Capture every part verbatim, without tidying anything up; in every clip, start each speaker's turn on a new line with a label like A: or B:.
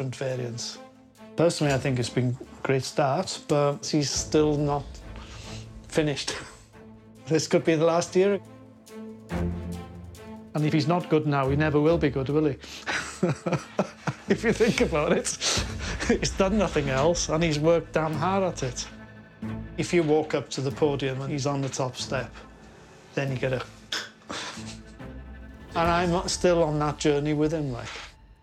A: different variants. Personally, I think it's been a great start, but he's still not finished. This could be the last year. And if he's not good now, he never will be good, will he? If you think about it, he's done nothing else, and he's worked damn hard at it. If you walk up to the podium and he's on the top step, then you get a... And I'm still on that journey with him, like.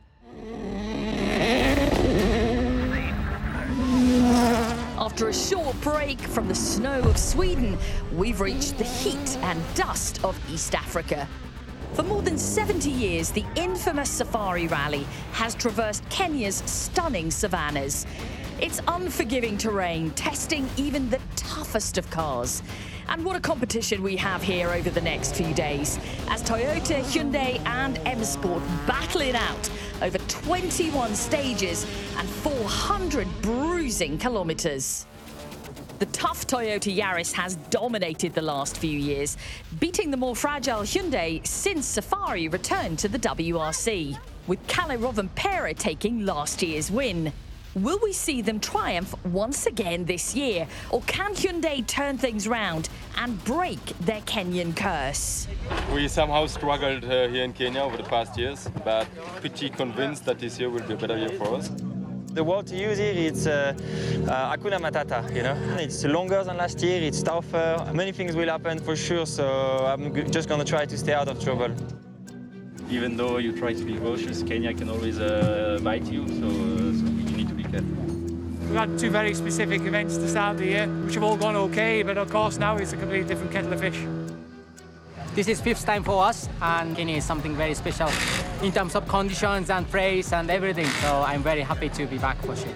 B: After a short break from the snow of Sweden, we've reached the heat and dust of East Africa. For more than seventy years, the infamous Safari Rally has traversed Kenya's stunning savannas. It's unforgiving terrain, testing even the toughest of cars. And what a competition we have here over the next few days, as Toyota, Hyundai and M Sport battle it out over twenty-one stages and four hundred bruising kilometres. The tough Toyota Yaris has dominated the last few years, beating the more fragile Hyundai since Safari returned to the W R C, with Kalle Rovanperä taking last year's win. Will we see them triumph once again this year, or can Hyundai turn things round and break their Kenyan curse?
C: We somehow struggled uh, here in Kenya over the past years, but pretty convinced that this year will be a better year for us.
D: The word to use here, it's uh, uh, Hakuna Matata, you know. It's longer than last year, it's tougher, many things will happen for sure, so I'm just going to try to stay out of trouble.
E: Even though you try to be cautious, Kenya can always uh, bite you, so, uh, so you need to be careful.
F: We've had two very specific events to start the year, which have all gone okay, but of course now it's a completely different kettle of fish.
G: This is fifth time for us, and Kenya is something very special in terms of conditions and praise and everything, so I'm very happy to be back for sure.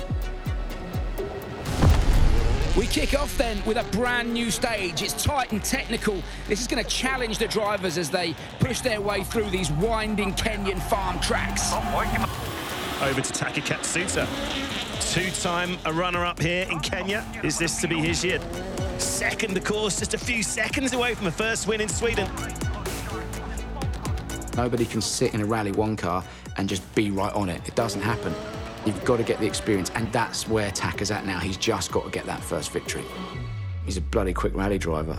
H: We kick off then with a brand new stage. It's tight and technical. This is going to challenge the drivers as they push their way through these winding Kenyan farm tracks.
I: Over to Taka Katsuta. Two-time a runner-up here in Kenya. Is this to be his year? Second, of course, just a few seconds away from a first win in Sweden.
H: Nobody can sit in a Rally One car and just be right on it. It doesn't happen. You've got to get the experience, and that's where Taka's at now. He's just got to get that first victory. He's a bloody quick rally driver.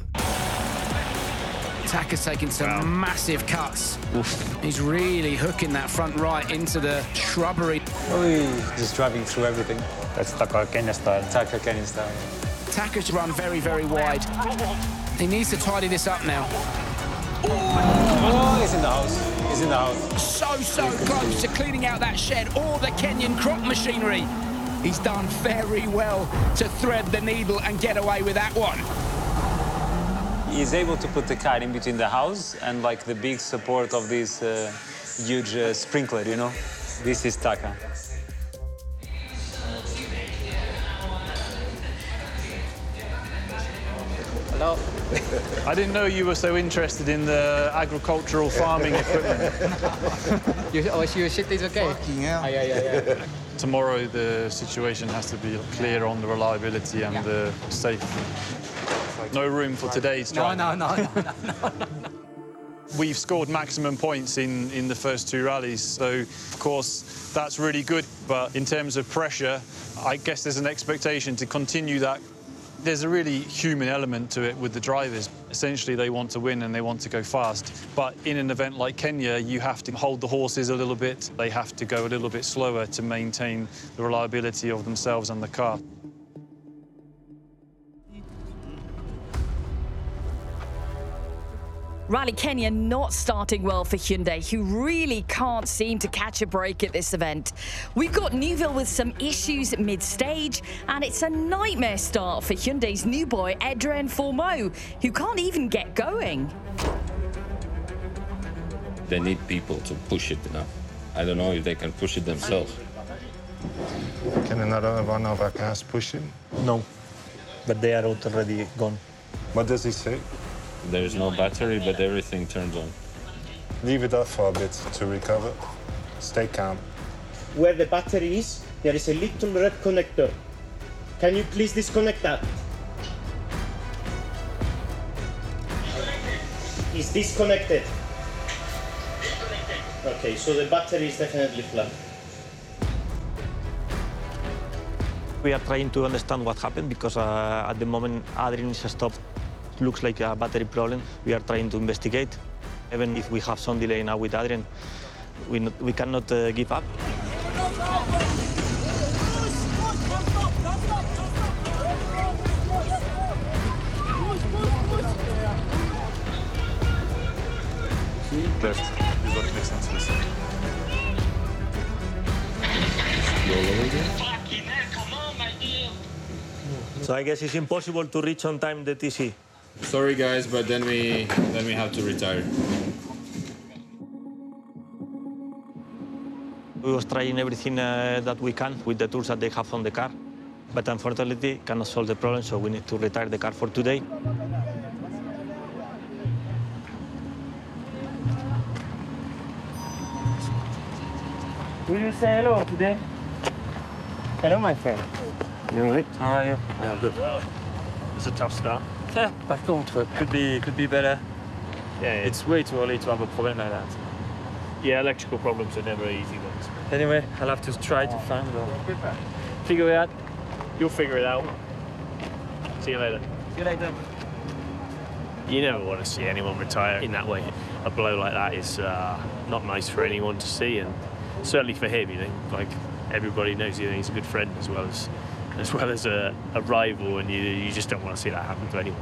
H: Taka's taking some wow. massive cuts. Oof. He's really hooking that front right into the shrubbery.
J: Oh, just driving through everything. That's Taka Kenya style. Taka Kenya style.
H: Taka's run very, very wide. He needs to tidy this up now.
J: Oh, he's in the house. He's in the house.
H: So, so close to cleaning out that shed or the Kenyan crop machinery. He's done very well to thread the needle and get away with that one.
J: He's able to put the car in between the house and like the big support of this uh, huge uh, sprinkler, you know? This is Taka.
K: Hello. I didn't know you were so interested in the agricultural farming equipment.
G: you, oh, your shit is okay?
K: Fucking hell.
G: Ah, yeah, yeah, yeah.
K: Tomorrow, the situation has to be clear on the reliability and yeah. the safe. No room for today's drive.
G: No, no, no, no, no, no.
K: We've scored maximum points in, in the first two rallies, so, of course, that's really good. But in terms of pressure, I guess there's an expectation to continue that. There's a really human element to it with the drivers. Essentially, they want to win and they want to go fast. But in an event like Kenya, you have to hold the horses a little bit. They have to go a little bit slower to maintain the reliability of themselves and the car.
B: Rally Kenya not starting well for Hyundai, who really can't seem to catch a break at this event. We've got Neuville with some issues mid-stage, and it's a nightmare start for Hyundai's new boy, Adrien Fourmeau, who can't even get going.
L: They need people to push it, you know. I don't know if they can push it themselves.
M: Can another one of our cars push it?
J: No, but they are already gone.
M: What does he say?
L: There is no battery, but everything turns on.
M: Leave it off for a bit to recover. Stay calm.
N: Where the battery is, there is a little red connector. Can you please disconnect that? It's disconnected. Okay, so the battery is definitely flat.
D: We are trying to understand what happened because uh, at the moment Adrian is stopped. Looks like a battery problem. We are trying to investigate. Even if we have some delay now with Adrian, we, not, we cannot uh, give up.
M: Left. You got next answer.
D: So I guess it's impossible to reach on time the T C.
L: Sorry guys, but then we then we have to retire.
D: We was trying everything uh, that we can with the tools that they have on the car, but unfortunately cannot solve the problem, so we need to retire the car for today.
O: Will you say hello today? Hello, my friend.
P: You all right?
O: How are you?
P: Yeah, good. It's a tough start.
O: Yeah, back on to it. Could be, could be better.
P: Yeah, yeah.
O: It's way too early to have a problem like that.
P: Yeah, electrical problems are never easy ones.
O: Anyway, I'll have to try to find or figure it out.
P: You'll figure it out. See you later.
O: See you later.
P: You never want to see anyone retire in that way. A blow like that is uh, not nice for anyone to see, and certainly for him, you know, like everybody knows you know, he's a good friend as well as as well as a, a rival, and you you just don't want to see that happen to anyone.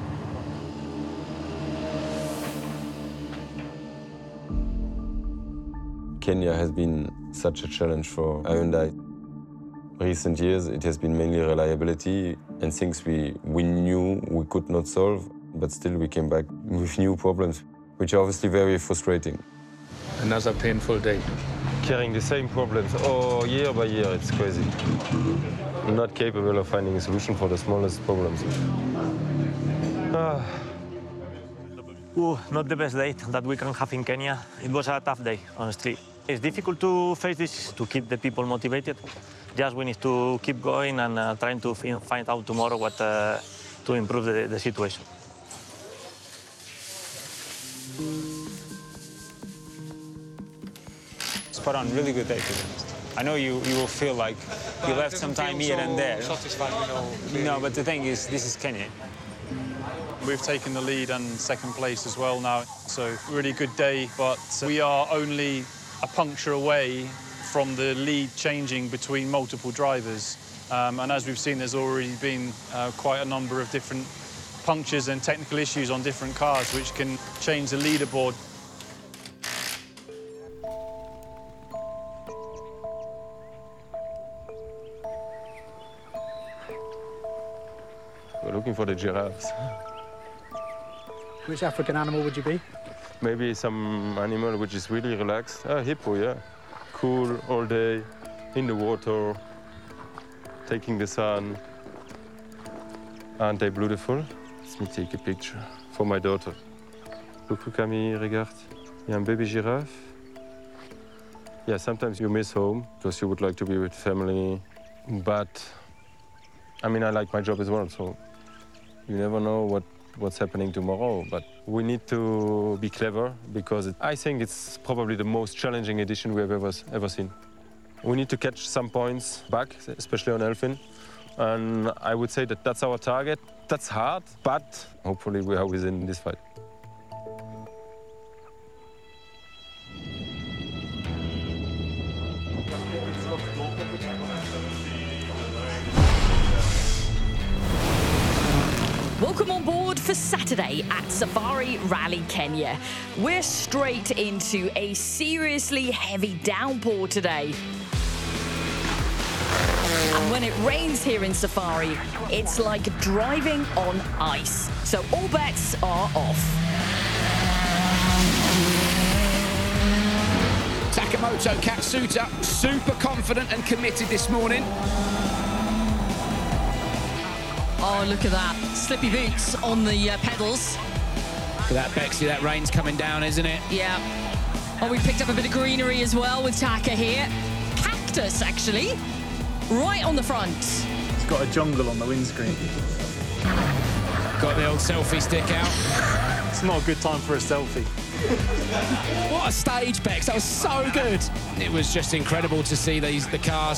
C: Kenya has been such a challenge for Hyundai. Recent years, it has been mainly reliability and things we, we knew we could not solve, but still we came back with new problems, which are obviously very frustrating.
Q: Another painful day.
C: Carrying the same problems oh, year by year, it's crazy. Not capable of finding a solution for the smallest problems.
D: Ah. Ooh, not the best day that we can have in Kenya. It was a tough day, honestly. It's difficult to face this, to keep the people motivated. Just we need to keep going and uh, trying to find out tomorrow what uh, to improve the, the situation.
J: Spot on, really good day, to be honest. I know you, you will feel like you left some time here and there. No, but the thing is, this is Kenya.
K: We've taken the lead and second place as well now, so really good day, but we are only a puncture away from the lead changing between multiple drivers. Um, and as we've seen, there's already been uh, quite a number of different punctures and technical issues on different cars, which can change the leaderboard.
C: We're looking for the giraffes.
Q: Which African animal would you be?
C: Maybe some animal which is really relaxed. Ah, hippo, yeah. Cool, all day, in the water, taking the sun. Aren't they beautiful? Let me take a picture for my daughter. Coucou Camille, regarde. Il y a un baby giraffe. Yeah, sometimes you miss home because you would like to be with family. But, I mean, I like my job as well, so you never know what what's happening tomorrow, but we need to be clever because it, I think it's probably the most challenging edition we have ever, ever seen. We need to catch some points back, especially on Elfyn, and I would say that that's our target. That's hard, but hopefully we are within this fight.
B: Welcome on board for Saturday at Safari Rally Kenya. We're straight into a seriously heavy downpour today. And when it rains here in Safari, it's like driving on ice. So all bets are off.
H: Takamoto Katsuta, super confident and committed this morning.
B: Oh, look at that. Slippy boots on the uh, pedals.
H: Look at that, Bexy, that rain's coming down, isn't it?
B: Yeah. Oh, we picked up a bit of greenery as well with Taka here. Cactus, actually, right on the front.
K: It's got a jungle on the windscreen.
H: Got the old selfie stick out.
K: It's not a good time for a selfie.
H: What a stage, Bex. That was so good. It was just incredible to see these the cars